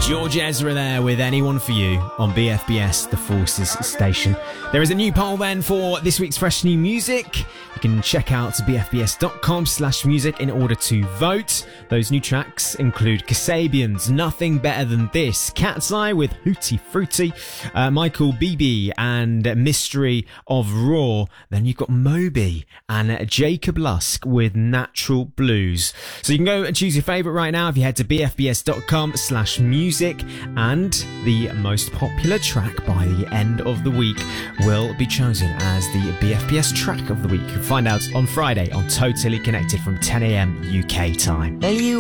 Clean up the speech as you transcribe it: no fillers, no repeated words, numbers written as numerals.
George Ezra there with Anyone For You on BFBS, the Forces station. There is a new poll then for this week's fresh new music. You can check out bfbs.com/music in order to vote. Those new tracks include Kasabian's Nothing Better Than This, Cat's Eye with Hootie Fruity, Michael Bibi and Mystery of Raw. Then you've got Moby and Jacob Lusk with Natural Blues. So you can go and choose your favourite right now if you head to bfbs.com/music, and the most popular track by the end of the week will be chosen as the BFBS track of the week. You can find out on Friday on Totally Connected from 10 a.m. UK time.